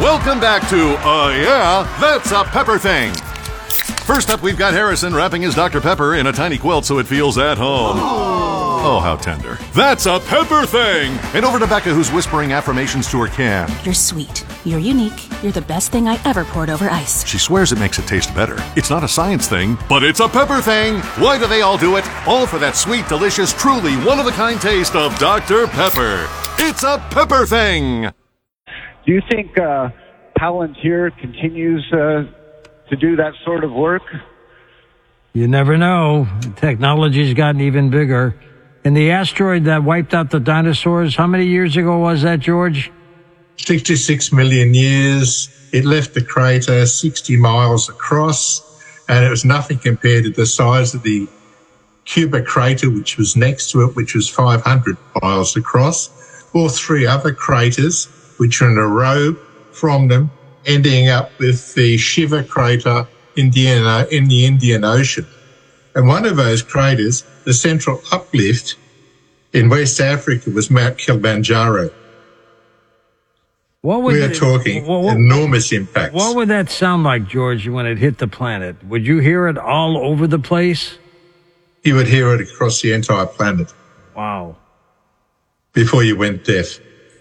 Welcome back to Yeah, That's a Pepper Thing. First up, we've got Harrison wrapping his Dr. Pepper in a tiny quilt so it feels at home. Oh, how tender. That's a pepper thing! And over to Becca, who's whispering affirmations to her can. You're sweet. You're unique. You're the best thing I ever poured over ice. She swears it makes it taste better. It's not a science thing, but it's a pepper thing. Why do they all do it? All for that sweet, delicious, truly one-of-a-kind taste of Dr. Pepper. It's a pepper thing! Do you think Palantir continues to do that sort of work? You never know. Technology's gotten even bigger. And the asteroid that wiped out the dinosaurs, how many years ago was that, George? 66 million years. It left the crater 60 miles across, and it was nothing compared to the size of the Cuba crater, which was next to it, which was 500 miles across, or three other craters, which are in a row from them, ending up with the Shiva crater in the Indian Ocean. And one of those craters, the central uplift in West Africa, was Mount Kilimanjaro. We are talking enormous impacts. What would that sound like, George, when it hit the planet? Would you hear it all over the place? You would hear it across the entire planet. Wow. Before you went deaf.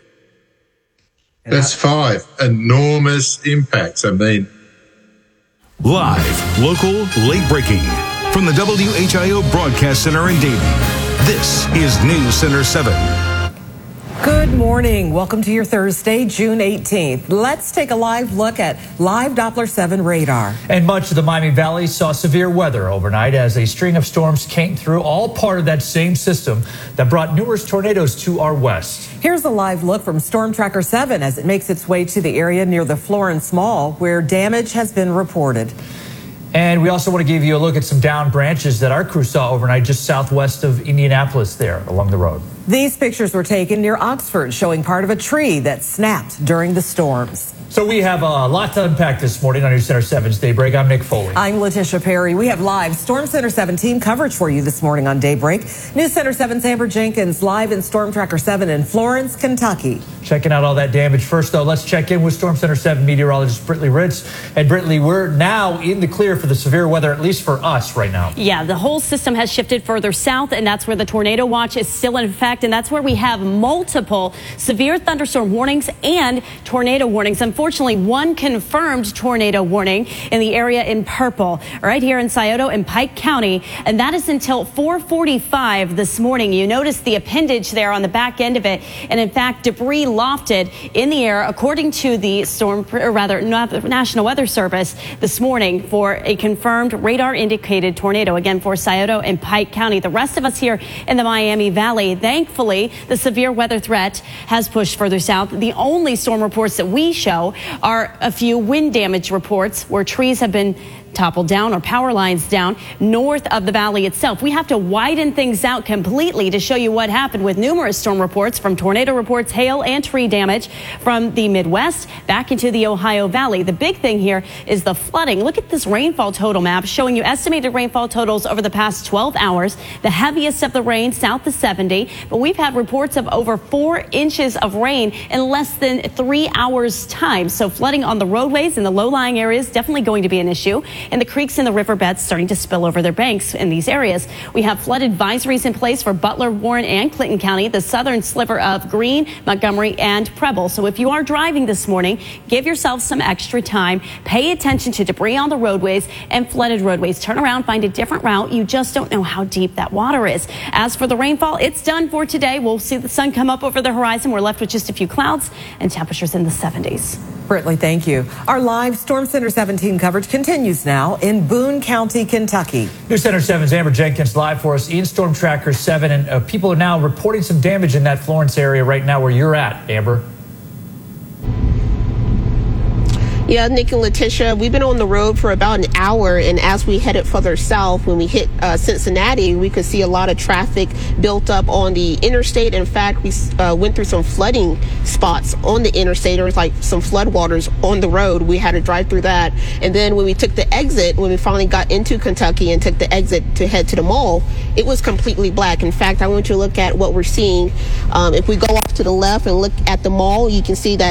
That's 5 enormous impacts. I mean, live, local, late breaking from the WHIO Broadcast Center in Dayton. This is News Center 7. Good morning. Welcome to your Thursday, June 18th. Let's take a live look at live Doppler 7 radar. And much of the Miami Valley saw severe weather overnight as a string of storms came through, all part of that same system that brought numerous tornadoes to our west. Here's a live look from Storm Tracker 7 as it makes its way to the area near the Florence Mall where damage has been reported. And we also want to give you a look at some downed branches that our crew saw overnight just southwest of Indianapolis there along the road. These pictures were taken near Oxford, showing part of a tree that snapped during the storms. So we have a lot to unpack this morning on News Center 7's Daybreak. I'm Nick Foley. I'm Letitia Perry. We have live Storm Center 7 team coverage for you this morning on Daybreak. News Center 7's Amber Jenkins live in Storm Tracker 7 in Florence, Kentucky. Checking out all that damage. First, though, let's check in with Storm Center 7 meteorologist Britley Ritz. And Britley, we're now in the clear for the severe weather, at least for us right now. Yeah, the whole system has shifted further south, and that's where the tornado watch is still in effect, and that's where we have multiple severe thunderstorm warnings and tornado warnings. Unfortunately, one confirmed tornado warning in the area in purple right here in Scioto and Pike County, and that is until 4:45 this morning. You notice the appendage there on the back end of it, and in fact, debris lofted in the air, according to the National Weather Service this morning, for a confirmed radar-indicated tornado, again, for Scioto and Pike County. The rest of us here in the Miami Valley, thankfully, the severe weather threat has pushed further south. The only storm reports that we show are a few wind damage reports where trees have been toppled down or power lines down north of the valley itself. We have to widen things out completely to show you what happened with numerous storm reports, from tornado reports, hail and tree damage from the Midwest back into the Ohio Valley. The big thing here is the flooding. Look at this rainfall total map showing you estimated rainfall totals over the past 12 hours. The heaviest of the rain south of 70, but we've had reports of over 4 inches of rain in less than 3 hours time. So flooding on the roadways in the low-lying areas definitely going to be an issue. And the creeks and the riverbeds starting to spill over their banks in these areas. We have flood advisories in place for Butler, Warren, and Clinton County, the southern sliver of Greene, Montgomery, and Preble. So if you are driving this morning, give yourself some extra time. Pay attention to debris on the roadways and flooded roadways. Turn around, find a different route. You just don't know how deep that water is. As for the rainfall, it's done for today. We'll see the sun come up over the horizon. We're left with just a few clouds and temperatures in the 70s. Britley, thank you. Our live Storm Center 17 coverage continues now in Boone County, Kentucky. News Center 7's Amber Jenkins live for us in Storm Tracker 7. And people are now reporting some damage in that Florence area right now where you're at, Amber. Yeah, Nick and Letitia, we've been on the road for about an hour, and as we headed further south, when we hit Cincinnati, we could see a lot of traffic built up on the interstate. In fact, we went through some flooding spots on the interstate. There was like some floodwaters on the road. We had to drive through that. And then when we took the exit, when we finally got into Kentucky and took the exit to head to the mall, it was completely black. In fact, I want you to look at what we're seeing. If we go off to the left and look at the mall, you can see that